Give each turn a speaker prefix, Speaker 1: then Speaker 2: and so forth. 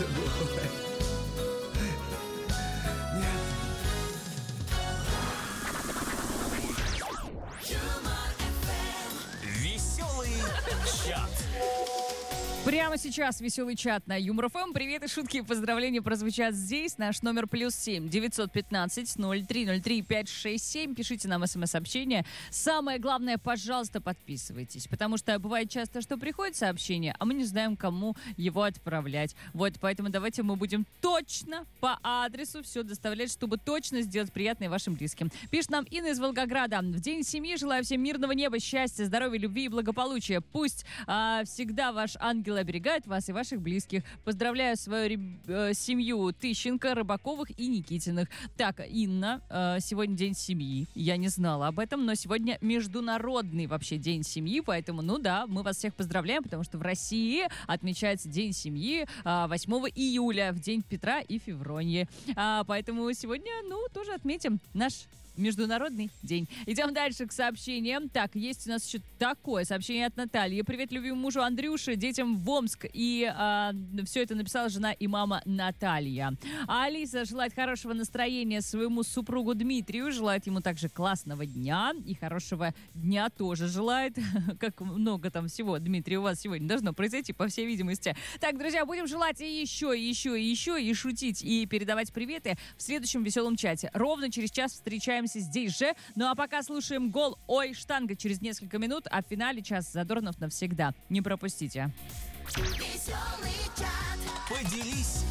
Speaker 1: тобой.
Speaker 2: Веселый чат.
Speaker 3: Прямо сейчас веселый чат на Юмор ФМ. Привет и шутки и поздравления прозвучат здесь. Наш номер +7 915 0303 567. Пишите нам смс-сообщение. Самое главное, пожалуйста, подписывайтесь. Потому что бывает часто, что приходит сообщение, а мы не знаем, кому его отправлять. Вот, поэтому давайте мы будем точно по адресу все доставлять, чтобы точно сделать приятное вашим близким. Пишет нам Инна из Волгограда. В день семьи желаю всем мирного неба, счастья, здоровья, любви и благополучия. Пусть всегда ваш ангел оберегает вас и ваших близких. Поздравляю свою семью Тыщенко, Рыбаковых и Никитиных. Так, Инна, сегодня день семьи. Я не знала об этом, но сегодня международный вообще день семьи, поэтому, ну да, мы вас всех поздравляем, потому что в России отмечается день семьи 8 июля, в день Петра и Февроньи. Поэтому сегодня, тоже отметим наш Международный день. Идем дальше к сообщениям. Так, есть у нас еще такое сообщение от Натальи. Привет любимому мужу Андрюше, детям в Омск. И все это написала жена и мама Наталья. А Алиса желает хорошего настроения своему супругу Дмитрию. Желает ему также классного дня. И хорошего дня тоже желает. Как много там всего, Дмитрий, у вас сегодня должно произойти, по всей видимости. Так, друзья, будем желать и еще, и шутить, и передавать приветы в следующем веселом чате. Ровно через час встречаемся здесь же. Ну а пока слушаем гол «Ой, штанга» через несколько минут, а в финале час Задорнов навсегда. Не пропустите.
Speaker 2: Поделись